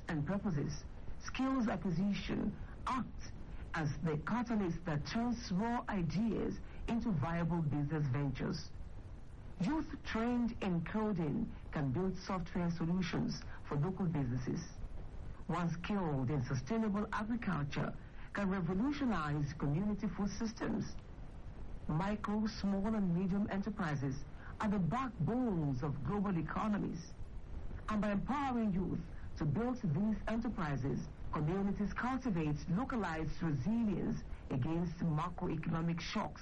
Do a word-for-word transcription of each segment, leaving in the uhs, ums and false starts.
and purposes, skills acquisition acts as the catalyst that turns raw ideas into viable business ventures. Youth trained in coding can build software solutions for local businesses. One skilled in sustainable agriculture can revolutionize community food systems. Micro, small, and medium enterprises are the backbones of global economies. And by empowering youth to build these enterprises, communities cultivate localized resilience against macroeconomic shocks.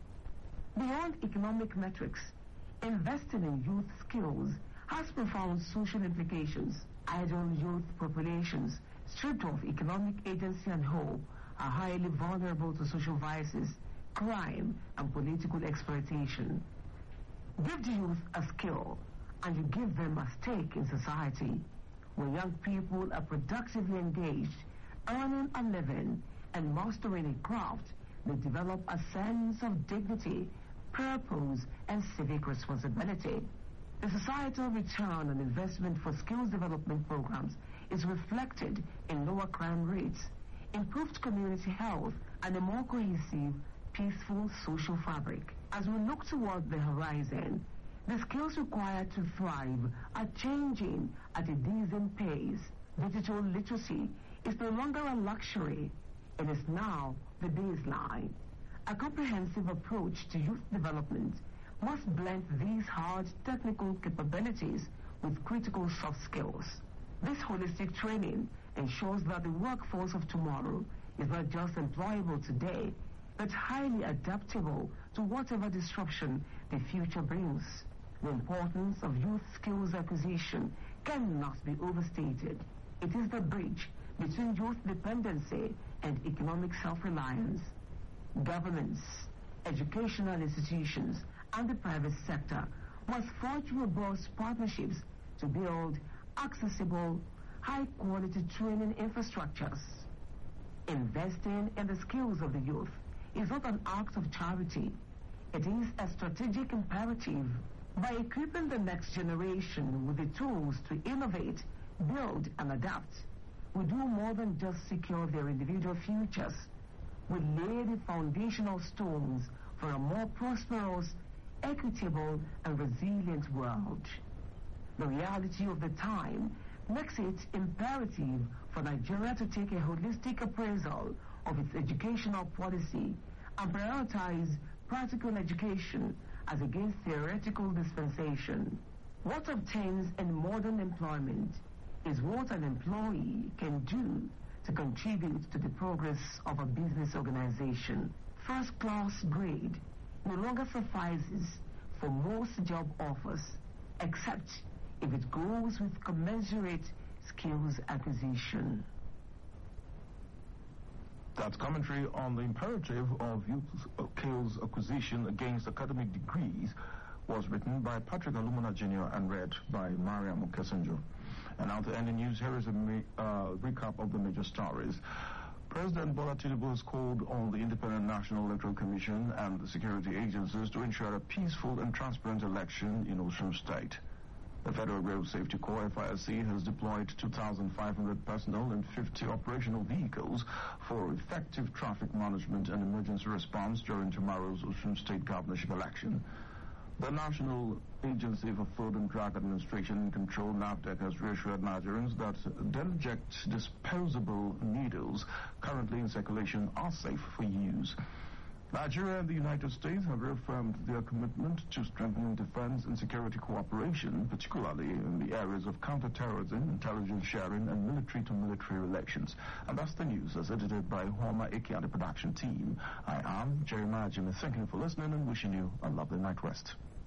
Beyond economic metrics, investing in youth skills has profound social implications. Idle youth populations, stripped of economic agency and hope, are highly vulnerable to social vices, crime, and political exploitation. Give the youth a skill, and you give them a stake in society. When young people are productively engaged, earning a living, and mastering a craft, they develop a sense of dignity, purpose, and civic responsibility. The societal return on investment for skills development programs is reflected in lower crime rates, improved community health, and a more cohesive, peaceful social fabric. As we look toward the horizon, the skills required to thrive are changing at a decent pace. Digital literacy is no longer a luxury. It is now the baseline. A comprehensive approach to youth development must blend these hard technical capabilities with critical soft skills. This holistic training ensures that the workforce of tomorrow is not just employable today, but highly adaptable to whatever disruption the future brings. The importance of youth skills acquisition cannot be overstated. It is the bridge between youth dependency and economic self-reliance. Governments, educational institutions, and the private sector must forge robust partnerships to build accessible, high-quality training infrastructures. Investing in the skills of the youth is not an act of charity. It is a strategic imperative. By equipping the next generation with the tools to innovate, build, and adapt, we do more than just secure their individual futures. We lay the foundational stones for a more prosperous, equitable, and resilient world. The reality of the time makes it imperative for Nigeria to take a holistic appraisal of its educational policy and prioritize practical education as against theoretical dispensation. What obtains in modern employment is what an employee can do to contribute to the progress of a business organization. First-class grade no longer suffices for most job offers, except if it goes with commensurate skills acquisition. That commentary on the imperative of youth skills acquisition against academic degrees was written by Patrick Alumina Junior and read by Mariam Okesenjo. And now to end the news, here is a ma- uh, recap of the major stories. President Bola Tinubu has called on the Independent National Electoral Commission and the security agencies to ensure a peaceful and transparent election in Osun State. The Federal Road Safety Corps, F I S C, has deployed two thousand five hundred personnel and fifty operational vehicles for effective traffic management and emergency response during tomorrow's Osun State governorship election. The National Agency for Food and Drug Administration and Control, NAFDAC, has reassured Nigerians that Denoject disposable needles currently in circulation are safe for use. Nigeria and the United States have reaffirmed their commitment to strengthening defense and security cooperation, particularly in the areas of counterterrorism, intelligence sharing, and military-to-military relations. And that's the news as edited by Homa Eke and the production team. I am Jeremiah Jimmy. Thank you for listening and wishing you a lovely night rest.